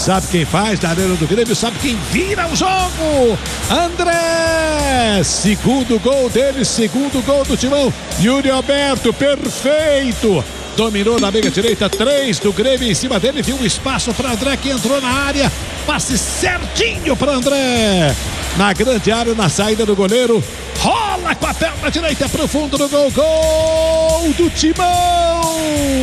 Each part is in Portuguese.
Sabe quem faz na Arena do Grêmio? Sabe quem vira o jogo? André! Segundo gol dele, segundo gol do Timão. Yuri Alberto, perfeito! Dominou na meia direita, 3 do Grêmio em cima dele, viu um espaço para André que entrou na área, passe certinho para André, na grande área, na saída do goleiro, rola com a perna direita pro fundo do gol, gol do Timão,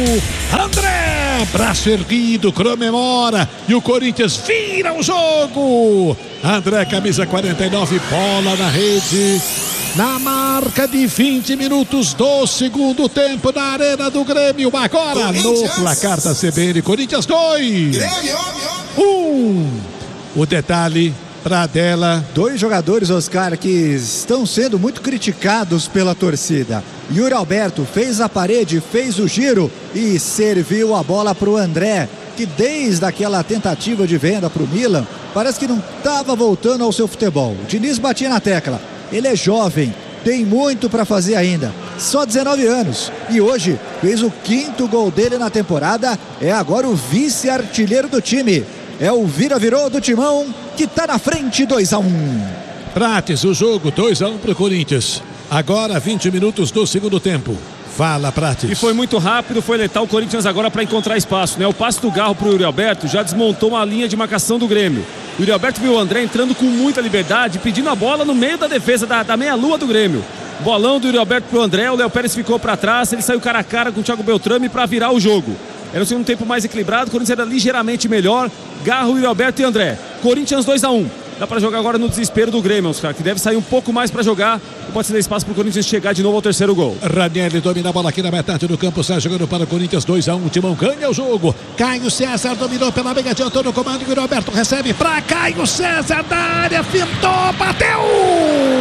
André, braço erguido, comemora e o Corinthians vira o jogo, André, camisa 49, bola na rede. Na marca de 20 minutos do segundo tempo na Arena do Grêmio. Agora no placar da CBN, Corinthians 2, 1. O detalhe para dela. 2 jogadores, Oscar, que estão sendo muito criticados pela torcida. Yuri Alberto fez a parede, fez o giro e serviu a bola para o André, que desde aquela tentativa de venda para o Milan, parece que não estava voltando ao seu futebol. O Diniz batia na tecla. Ele é jovem, tem muito para fazer ainda, só 19 anos e hoje fez o 5º gol dele na temporada, é agora o vice-artilheiro do time, é o virou do Timão que está na frente, 2-1. Prates, o jogo 2-1 para o Corinthians, agora 20 minutos do segundo tempo. Fala, Prates. E foi muito rápido, foi letal o Corinthians agora para encontrar espaço, né? O passe do Garro pro Yuri Alberto já desmontou uma linha de marcação do Grêmio. O Yuri Alberto viu o André entrando com muita liberdade, pedindo a bola no meio da defesa da meia-lua do Grêmio. Bolão do Yuri Alberto pro André, o Léo Pérez ficou para trás, ele saiu cara a cara com o Thiago Beltrame para virar o jogo. Era um segundo tempo mais equilibrado, o Corinthians era ligeiramente melhor. Garro, Yuri Alberto e André. Corinthians 2-1. Dá para jogar agora no desespero do Grêmio, Oscar, que deve sair um pouco mais para jogar. Pode ser espaço para o Corinthians chegar de novo ao terceiro gol. Ranieri domina a bola aqui na metade do campo, sai jogando para o Corinthians 2-1. O Timão ganha o jogo. Caio César dominou pela meia, adiantou no comando. Yuri Alberto recebe para Caio César da área, fintou, bateu!